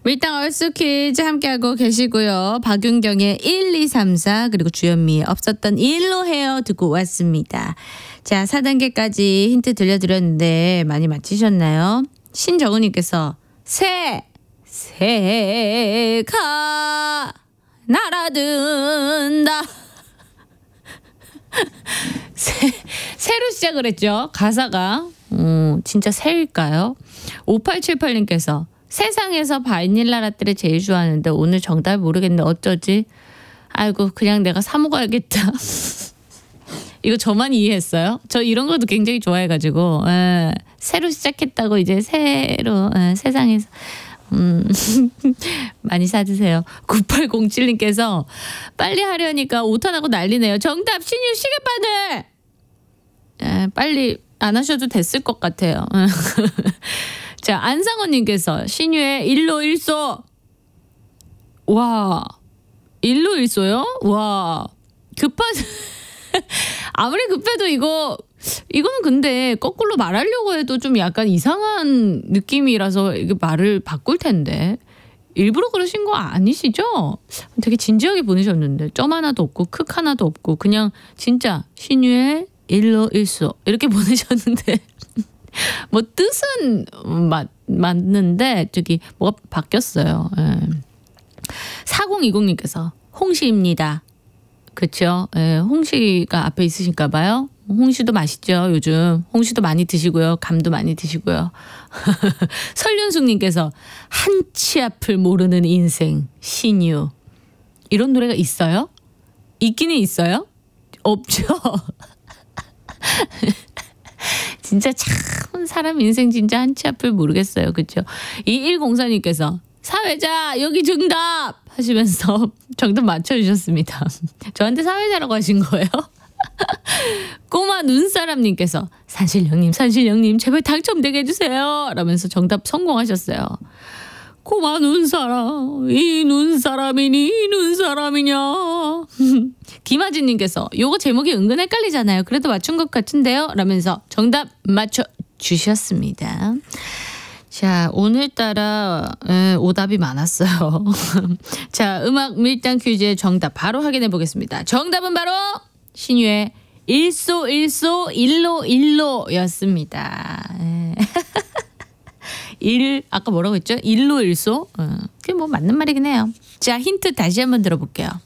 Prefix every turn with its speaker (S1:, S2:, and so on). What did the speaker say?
S1: 밀당 얼쑤 퀴즈 함께하고 계시고요. 박윤경의 1, 2, 3, 4 그리고 주현미의 없었던 일로 해요 듣고 왔습니다. 자, 4단계까지 힌트 들려드렸는데 많이 맞히셨나요? 신정우님께서 새가 날아든다. 새로 시작을 했죠. 가사가. 진짜 새일까요? 5878님께서 세상에서 바닐라 라떼를 제일 좋아하는데 오늘 정답 모르겠네. 어쩌지? 아이고 그냥 내가 사 먹어야겠다. 이거 저만 이해했어요? 저 이런 것도 굉장히 좋아해가지고 새로 시작했다고 이제 새로 세상에서 많이 사드세요. 9807님께서 빨리 하려니까 오타나고 난리네요. 정답 신유 시계바늘. 빨리 안 하셔도 됐을 것 같아요. 자, 안상원님께서 신유의 일로일소. 와, 일로일소요? 와, 아무리 급해도 이거는 근데 거꾸로 말하려고 해도 좀 약간 이상한 느낌이라서 이게 말을 바꿀 텐데. 일부러 그러신 거 아니시죠? 되게 진지하게 보내셨는데 점 하나도 없고 극 하나도 없고 그냥 진짜 신유의 일로일소 이렇게 보내셨는데 뭐 뜻은 맞는데 저기 뭐가 바뀌었어요. 4020님께서 홍시입니다. 그렇죠? 홍시가 앞에 있으신가 봐요. 홍시도 맛있죠. 요즘 홍시도 많이 드시고요. 감도 많이 드시고요. 설윤숙님께서 한치 앞을 모르는 인생 신유. 이런 노래가 있어요? 있기는 있어요? 없죠. 진짜 참 사람 인생 진짜 한치 앞을 모르겠어요. 그렇죠? 2104님께서 사회자 여기 정답 하시면서 정답 맞춰주셨습니다. 저한테 사회자라고 하신 거예요? 꼬마 눈사람님께서 산신령님 제발 당첨되게 해주세요 라면서 정답 성공하셨어요. 꼬마 눈사람 이 눈사람이니 눈사람이냐. 김하진님께서 요거 제목이 은근 헷갈리잖아요. 그래도 맞춘 것 같은데요 라면서 정답 맞춰주셨습니다. 자, 오늘따라 오답이 많았어요. 자, 음악 밀당 퀴즈의 정답 바로 확인해 보겠습니다. 정답은 바로 신유의 일소일소 일로일로였습니다. 아까 뭐라고 했죠? 일로일소? 그게 뭐 맞는 말이긴 해요. 자, 힌트 다시 한번 들어볼게요.